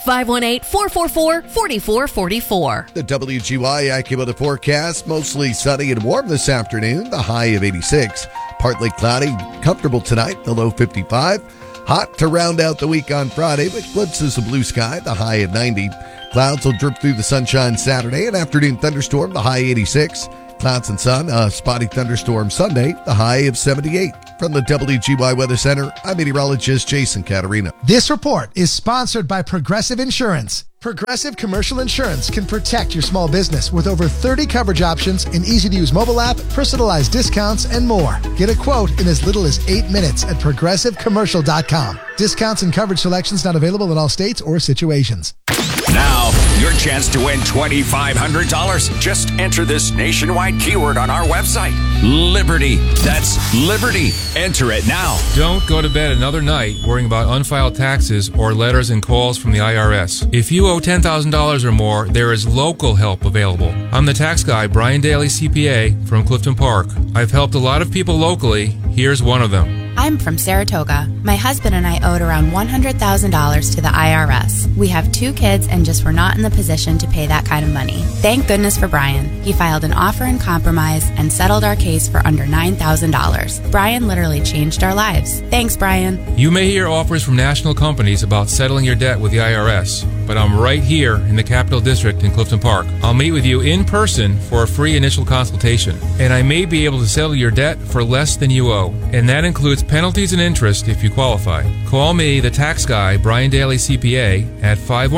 518-444-4444. The WGY AccuWeather forecast, mostly sunny and warm this afternoon, the high of 86. Partly cloudy, comfortable tonight, the low 55. Hot to round out the week on Friday, with glimpses of blue sky, the high of 90. Clouds will drip through the sunshine Saturday, an afternoon thunderstorm, the high 86. Clouds and sun, a spotty thunderstorm Sunday, the high of 78. From the WGY Weather Center, I'm meteorologist Jason Caterina. This report is sponsored by Progressive Insurance. Progressive Commercial Insurance can protect your small business with over 30 coverage options, an easy-to-use mobile app, personalized discounts, and more. Get a quote in as little as 8 minutes at progressivecommercial.com. Discounts and coverage selections not available in all states or situations. Now, your chance to win $2,500. Just enter this nationwide keyword on our website. Liberty. That's Liberty. Enter it now. Don't go to bed another night worrying about unfiled taxes or letters and calls from the IRS. If you owe $10,000 or more, there is local help available. I'm the tax guy, Brian Daly, CPA, from Clifton Park. I've helped a lot of people locally. Here's one of them. I'm from Saratoga. My husband and I owed around $100,000 to the IRS. We have 2 kids and just were not in the position to pay that kind of money. Thank goodness for Brian. He filed an offer in compromise and settled our case for under $9,000. Brian literally changed our lives. Thanks, Brian. You may hear offers from national companies about settling your debt with the IRS, but I'm right here in the Capital District in Clifton Park. I'll meet with you in person for a free initial consultation, and I may be able to settle your debt for less than you owe, and that includes penalties and interest if you qualify. Call me, the tax guy, Brian Daly CPA, at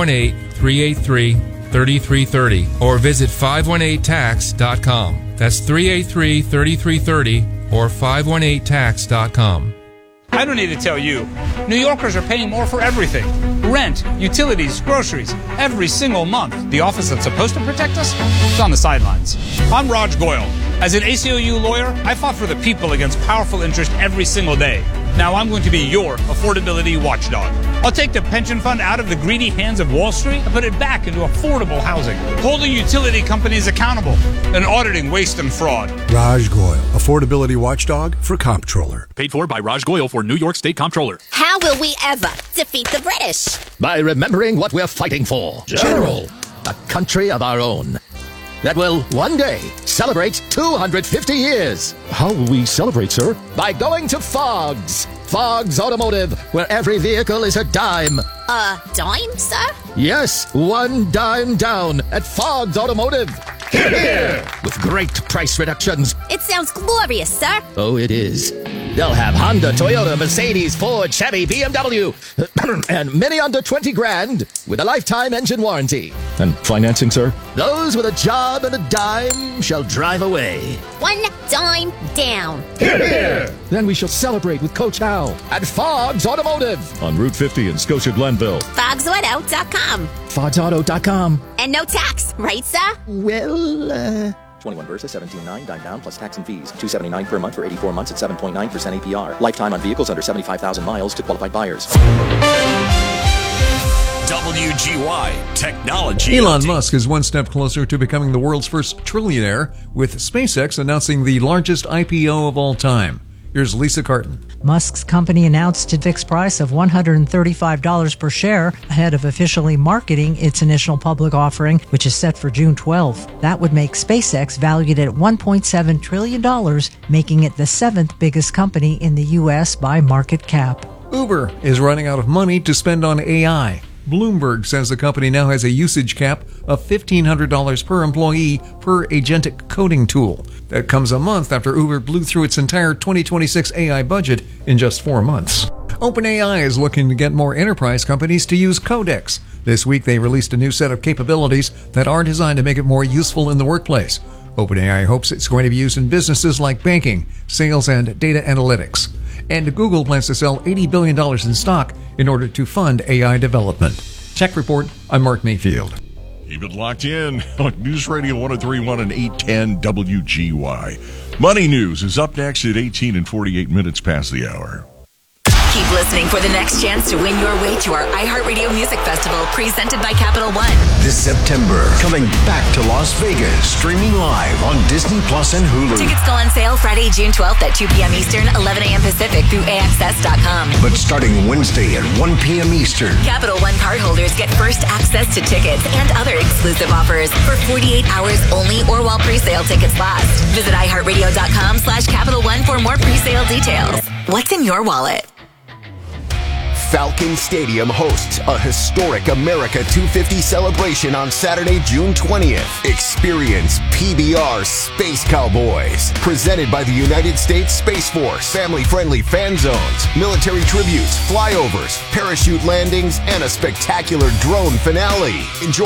518-383-3330 or visit 518tax.com. That's 383-3330 or 518tax.com. I don't need to tell you. New Yorkers are paying more for everything. Rent, utilities, groceries, every single month. The office that's supposed to protect us is on the sidelines. I'm Raj Goyal. As an ACLU lawyer, I fought for the people against powerful interest every single day. Now I'm going to be your affordability watchdog. I'll take the pension fund out of the greedy hands of Wall Street and put it back into affordable housing, holding utility companies accountable and auditing waste and fraud. Raj Goyal, affordability watchdog for Comptroller. Paid for by Raj Goyal for New York State Comptroller. How will we ever defeat the British? By remembering what we're fighting for. General. A country of our own. That will one day celebrate 250 years. How will we celebrate, sir? By going to Fogg's. Fogg's Automotive, where every vehicle is a dime. A dime, sir? Yes, 1 dime down at Fogg's Automotive. Hear, hear. With great price reductions. It sounds glorious, sir. Oh, it is. They'll have Honda, Toyota, Mercedes, Ford, Chevy, BMW, and many under 20 grand with a lifetime engine warranty. And financing, sir? Those with a job and a dime shall drive away. 1 dime down. Hear, hear. Then we shall celebrate with Coach Hal at Fogg's Automotive on Route 50 in Scotia Glenville. FoggsAuto.com. FoggsAuto.com. And no tax, right, sir? Well, 21 versus 17.9, dime down plus tax and fees. $279 per month for 84 months at 7.9% APR. Lifetime on vehicles under 75,000 miles to qualified buyers. WGY Technology. Elon Musk is one step closer to becoming the world's first trillionaire, with SpaceX announcing the largest IPO of all time. Here's Lisa Carton. Musk's company announced a fixed price of $135 per share ahead of officially marketing its initial public offering, which is set for June 12th. That would make SpaceX valued at $1.7 trillion, making it the 7th biggest company in the U.S. by market cap. Uber is running out of money to spend on AI. Bloomberg says the company now has a usage cap of $1,500 per employee per agentic coding tool. That comes a month after Uber blew through its entire 2026 AI budget in just 4 months. OpenAI is looking to get more enterprise companies to use Codex. This week they released a new set of capabilities that are designed to make it more useful in the workplace. OpenAI hopes it's going to be used in businesses like banking, sales, and data analytics. And Google plans to sell $80 billion in stock in order to fund AI development. Tech Report, I'm Mark Mayfield. Keep it locked in on News Radio 103.1 and 810 WGY. Money News is up next at 18 and 48 minutes past the hour. Keep listening for the next chance to win your way to our iHeartRadio Music Festival presented by Capital One. This September, coming back to Las Vegas, streaming live on Disney Plus and Hulu. Tickets go on sale Friday, June 12th at 2 p.m. Eastern, 11 a.m. Pacific through AXS.com. But starting Wednesday at 1 p.m. Eastern, Capital One cardholders get first access to tickets and other exclusive offers for 48 hours only or while pre-sale tickets last. Visit iHeartRadio.com/Capital One for more pre-sale details. What's in your wallet? Falcon Stadium hosts a historic America 250 celebration on Saturday, June 20th. Experience PBR Space Cowboys, presented by the United States Space Force. Family-friendly fan zones, military tributes, flyovers, parachute landings, and a spectacular drone finale. Enjoy